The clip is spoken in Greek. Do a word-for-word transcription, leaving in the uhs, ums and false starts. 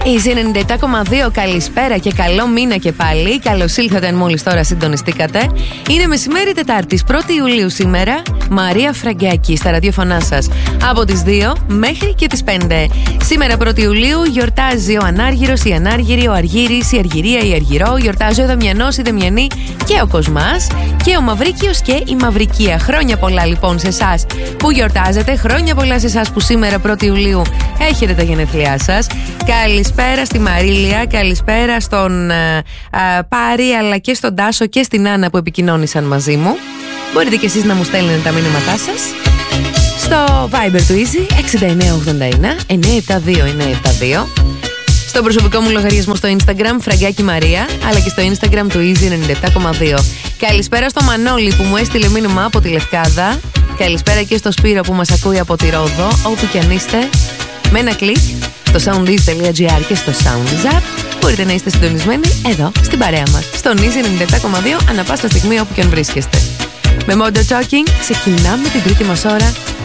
Easy ενενήντα επτά κόμμα δύο, καλησπέρα και καλό μήνα και πάλι. Καλώς ήλθατε αν μόλις τώρα συντονιστήκατε. Είναι μεσημέρι Τετάρτης, πρώτη Ιουλίου σήμερα. Μαρία Φραγκάκη στα ραδιοφωνά σας από τις δύο μέχρι και τις πέντε. Σήμερα πρώτη Ιουλίου γιορτάζει ο Ανάργυρος, η Ανάργυρη, ο Αργύρης, η Αργυρία, η Αργυρό. Γιορτάζει ο Δαμιανός, η Δαμιανή και ο Κοσμάς. Και ο Μαυρίκιος και η Μαυρικία. Χρόνια πολλά λοιπόν σε εσάς που γιορτάζετε. Χρόνια πολλά σε εσάς που σήμερα πρώτη Ιουλίου έχετε τα γενέθλιά σας. Καλησπέρα στη Μαρίλια, καλησπέρα στον α, α, Πάρη αλλά και στον Τάσο και στην Άννα που επικοινώνησαν μαζί μου. Μπορείτε και εσείς να μου στέλνετε τα μήνυματά σας στο Viber του Easy έξι εννιά ογδόντα ένα εννιά επτά δύο εννιά επτά δύο, στο προσωπικό μου λογαριασμό στο Instagram Φραγκάκη Μαρία, αλλά και στο Instagram του Easy ενενήντα επτά κόμμα δύο. Καλησπέρα στο Μανώλη που μου έστειλε μήνυμα από τη Λευκάδα. Καλησπέρα και στο Σπύρο που μας ακούει από τη Ρόδο, όπου κι αν είστε. Με ένα κλικ στο soundease τελεία gr και στο Soundease App μπορείτε να είστε συντονισμένοι εδώ στην παρέα μας στον Easy ενενήντα επτά κόμμα δύο ανά πάσα στιγμή όπου και αν βρίσκεστε. Με Modern Talking ξεκινάμε την τρίτη μας ώρα